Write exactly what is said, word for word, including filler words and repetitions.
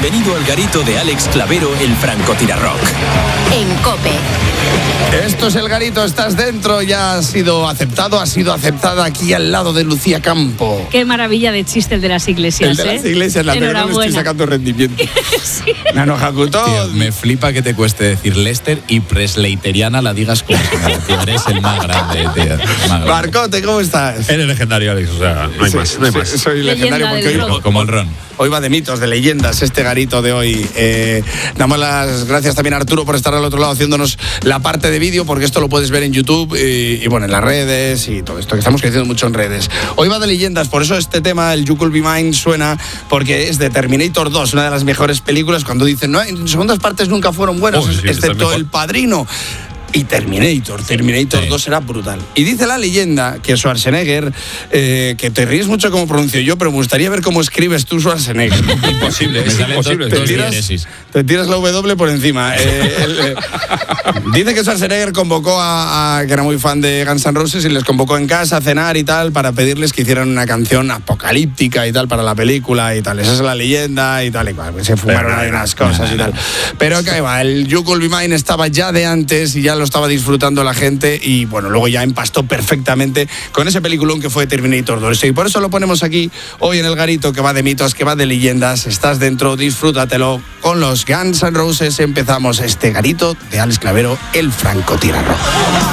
Bienvenido al garito de Alex Clavero, el francotirarrock. En COPE. Esto es el garito, estás dentro, ya has sido aceptado, has sido aceptada aquí al lado de Lucía Campo. Qué maravilla de chiste el de las iglesias. El de las ¿eh? iglesias, la verdad que no le estoy sacando rendimiento. Sí. Nano Hakuto. Tío, me flipa que te cueste decir Lester y presleyteriana la digas como si nada, tío. Eres el más grande, tío. Más grande. Marcote, ¿cómo estás? Eres legendario, Alex, o sea, no hay Sí, más, no hay sí, más. Soy Leyenda legendario porque del hoy, rock. Como el ron. hoy va de mitos, de leyendas, este garito de hoy. Eh, damos las gracias también a Arturo por estar al otro lado haciéndonos la parte de vídeo, porque esto lo puedes ver en YouTube y, y bueno, en las redes y todo esto, que estamos creciendo mucho en redes. Hoy va de leyendas, por eso este tema, el You Could Be Mine, suena, porque es de Terminator dos, una de las mejores películas, cuando dicen, no, en segundas partes nunca fueron buenas, Oh, sí, está excepto mejor. El Padrino. Y Terminator, Terminator Sí. dos era brutal. Y dice la leyenda que Schwarzenegger, eh, que te ríes mucho como pronuncio yo, pero me gustaría ver cómo escribes tú Schwarzenegger. Imposible, Me es salen imposible. dos- Te dos tiras, diéresis. te tiras la W por encima. Eh, el, eh, dice que Schwarzenegger convocó a, a, que era muy fan de Guns N' Roses, y les convocó en casa a cenar y tal, para pedirles que hicieran una canción apocalíptica y tal para la película y tal. Esa es la leyenda y tal y cual. Se fumaron ahí unas cosas y tal. Pero que va, el You Could Be Mine estaba ya de antes y ya lo estaba disfrutando la gente, y bueno, luego ya empastó perfectamente con ese peliculón que fue Terminator dos. Y por eso lo ponemos aquí hoy en el garito, que va de mitos, que va de leyendas. Estás dentro, disfrútatelo con los Guns N' Roses. Empezamos este garito de Alex Clavero, el francotirarrock.